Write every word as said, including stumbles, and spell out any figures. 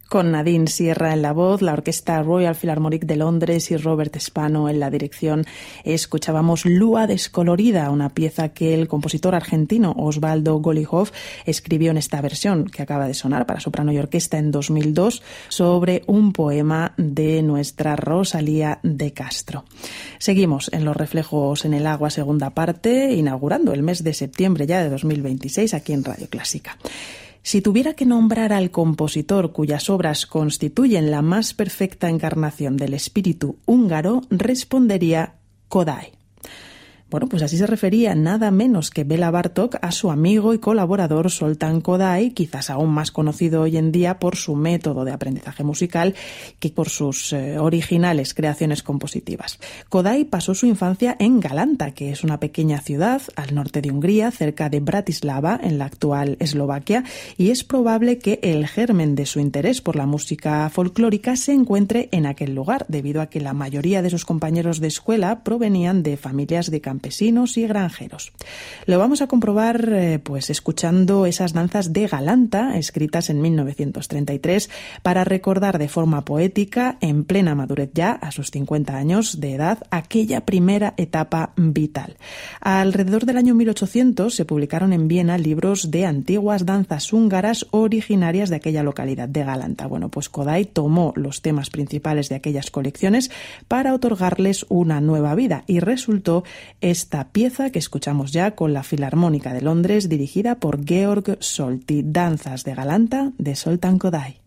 Con Nadine Sierra en la voz, la Orquesta Royal Philharmonic de Londres y Robert Spano en la dirección, escuchábamos Lua descolorida, una pieza que el compositor argentino Osvaldo Golijov escribió en esta versión que acaba de sonar para soprano y orquesta en dos mil dos sobre un poema de nuestra Rosalía de Castro. Seguimos en Los reflejos en el agua, segunda parte, inaugurando el mes de septiembre ya de dos mil veintiséis aquí en Radio Clásica. Si tuviera que nombrar al compositor cuyas obras constituyen la más perfecta encarnación del espíritu húngaro, respondería Kodály. Bueno, pues así se refería nada menos que Béla Bartók a su amigo y colaborador Zoltán Kodály, quizás aún más conocido hoy en día por su método de aprendizaje musical que por sus eh, originales creaciones compositivas. Kodály pasó su infancia en Galanta, que es una pequeña ciudad al norte de Hungría, cerca de Bratislava, en la actual Eslovaquia, y es probable que el germen de su interés por la música folclórica se encuentre en aquel lugar, debido a que la mayoría de sus compañeros de escuela provenían de familias de campesinos y granjeros. Lo vamos a comprobar eh, pues escuchando esas danzas de Galanta, escritas en mil novecientos treinta y tres, para recordar de forma poética, en plena madurez ya, a sus cincuenta años de edad, aquella primera etapa vital. Alrededor del año mil ochocientos se publicaron en Viena libros de antiguas danzas húngaras originarias de aquella localidad de Galanta. Bueno, pues Kodály tomó los temas principales de aquellas colecciones para otorgarles una nueva vida y resultó esta pieza que escuchamos ya con la Filarmónica de Londres, dirigida por Georg Solti, Danzas de Galanta de Zoltán Kodály.